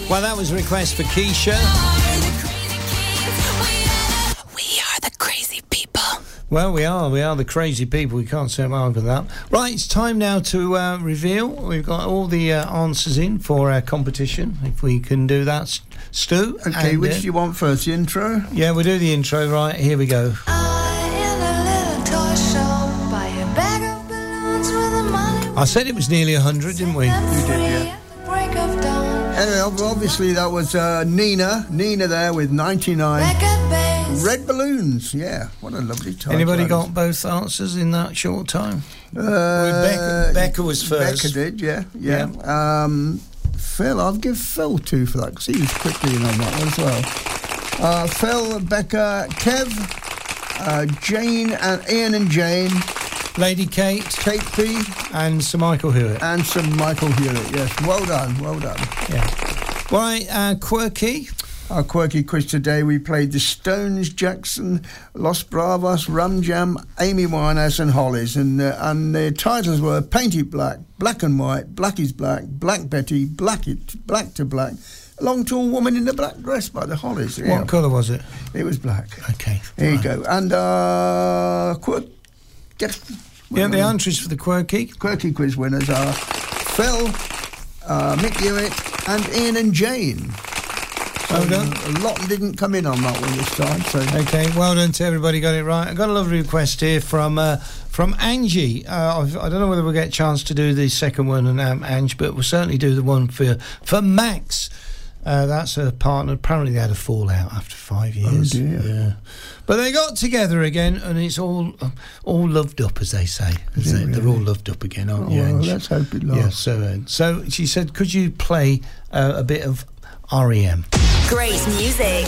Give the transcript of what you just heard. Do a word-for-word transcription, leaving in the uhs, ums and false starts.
Well, that was a request for Keisha. We are the crazy people. Well, we are. We are the crazy people. We can't say more than that. Right, it's time now to uh, reveal. We've got all the uh, answers in for our competition. If we can do that, Stu. Okay, and, which uh, do you want first? The intro? Yeah, we'll do the intro. Right, here we go. I said it was nearly one hundred, didn't we? You did, yeah. Anyway, obviously that was uh, Nina. Nina there with ninety-nine. Red Balloons, yeah. What a lovely time. Anybody got both answers in that short time? Uh, Becca, Becca was first. Becca did, yeah. Yeah. yeah. Um, Phil, I'll give Phil two for that because he was quickly in on that one as well. Uh, Phil, Becca, Kev, uh, Jane, and Ian and Jane. Lady Kate. Kate P. And Sir Michael Hewitt. And Sir Michael Hewitt, yes. Well done, well done. Yeah. Right, uh, Quirky. Our quirky quiz today, we played the Stones, Jackson, Los Bravos, Rum Jam, Amy Winehouse and Hollies. And, uh, and the titles were Painted Black, Black and White, Black is Black, Black Betty, Black, it, Black to Black, A Long Tall Woman in a Black Dress by the Hollies. What yeah. colour was it? It was black. Okay. There right. you go. And uh, quirk, guess, yeah, the answers for the Quirky. Quirky quiz winners are Phil, uh, Mick Hewitt and Ian and Jane. Well done. A lot didn't come in on that one this time. So okay, well done to everybody. Got it right. I got a lovely request here from uh, from Angie. Uh, I've, I don't know whether we'll get a chance to do the second one and um, Ange, but we'll certainly do the one for for Max. Uh, that's a partner. Apparently, they had a fallout after five years. Oh dear. Yeah, but they got together again, and it's all uh, all loved up, as they say. As they, really? They're all loved up again, aren't oh, you? well, Ange? let's hope it lasts. Yeah. So, uh, so she said, could you play uh, a bit of R E M? Great music.